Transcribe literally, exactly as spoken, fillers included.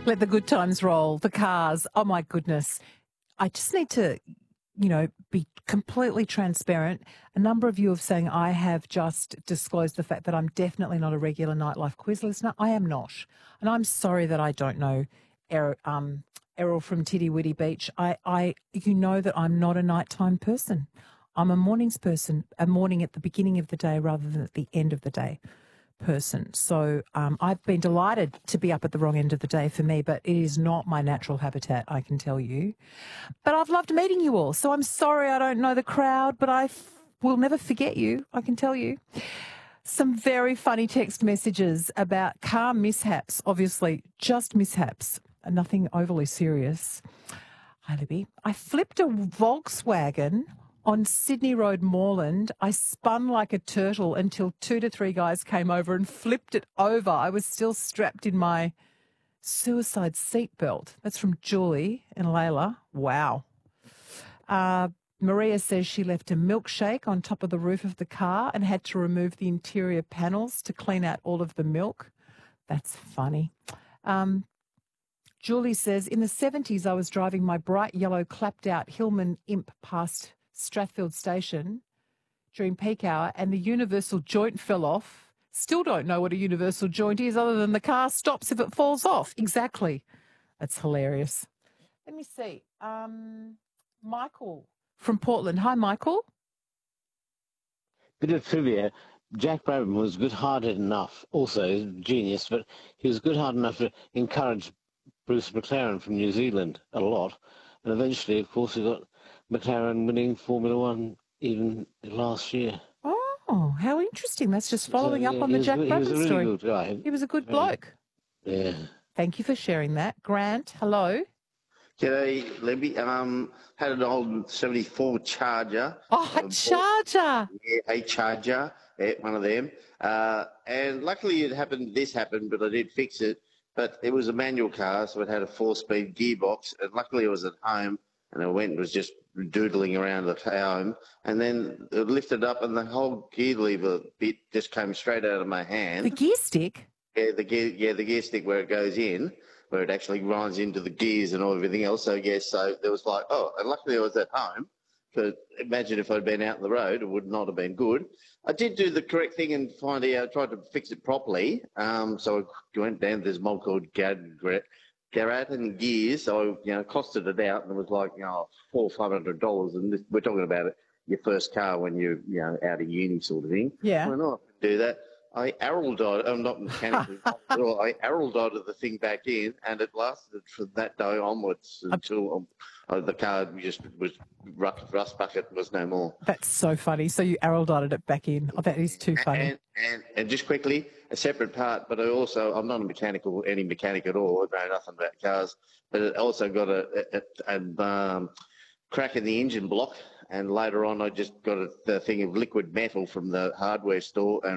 Let the good times roll, the cars. Oh, my goodness. I just need to, you know, be completely transparent. A number of you have saying I have just disclosed the fact that I'm definitely not a regular Nightlife quiz listener. I am not. And I'm sorry that I don't know er, um, Errol from Tiddy Witty Beach. I, I, you know that I'm not a nighttime person. I'm a mornings person, a morning at the beginning of the day rather than at the end of the day person. So um, I've been delighted to be up at the wrong end of the day for me, but it is not my natural habitat, I can tell you. But I've loved meeting you all. So I'm sorry I don't know the crowd, but I f- will never forget you, I can tell you. Some very funny text messages about car mishaps, obviously just mishaps, nothing overly serious. Hi, Libby. I flipped a Volkswagen on Sydney Road, Moreland. I spun like a turtle until two to three guys came over and flipped it over. I was still strapped in my suicide seatbelt. That's from Julie and Layla. Wow. Uh, Maria says she left a milkshake on top of the roof of the car and had to remove the interior panels to clean out all of the milk. That's funny. Um, Julie says, in the seventies, I was driving my bright yellow clapped-out Hillman Imp past Strathfield Station during peak hour and the universal joint fell off. Still don't know what a universal joint is other than the car stops if it falls off. Exactly. That's hilarious. Let me see. Um, Michael from Portland. Hi, Michael. Bit of trivia. Jack Brabham was good-hearted enough, also genius, but he was good-hearted enough to encourage Bruce McLaren from New Zealand a lot. And eventually, of course, we got McLaren winning Formula One even last year. Oh, how interesting. That's just following so, up yeah, on the was, Jack Brabham story. He was a really story. good guy. He was a good Very, bloke. Yeah. Thank you for sharing that. Grant, hello. G'day, Libby. Um, had an old seventy-four Charger. Oh, a uh, Charger. Yeah, a Charger, yeah, one of them. Uh, and luckily it happened, this happened, but I did fix it. But it was a manual car, so it had a four-speed gearbox. And luckily it was at home, and I went and was just doodling around at home. And then it lifted up, and the whole gear lever bit just came straight out of my hand. The gear stick? Yeah, the gear, yeah, the gear stick where it goes in, where it actually grinds into the gears and all everything else. So, yes, so there was like, oh, and luckily I was at home. But imagine if I'd been out on the road, it would not have been good. I did do the correct thing and find out, tried to fix it properly. Um, so I went down to this mob called Garrett and Gears. So I, you know, costed it out, and it was like, you know, four or five hundred dollars. And this, we're talking about it, your first car when you're, you know, out of uni sort of thing. Yeah. I know I can do that. I arrow-dotted, I'm not mechanically, I arrow-dotted the thing back in, and it lasted from that day onwards until um, uh, the car just was, rust, rust bucket was no more. That's so funny. So you arrow-dotted it back in. Oh, that is too funny. And, and, and just quickly, a separate part, but I also, I'm not a mechanical, any mechanic at all, I know nothing about cars, but it also got a, a, a um, crack in the engine block, and later on I just got a, the thing of liquid metal from the hardware store and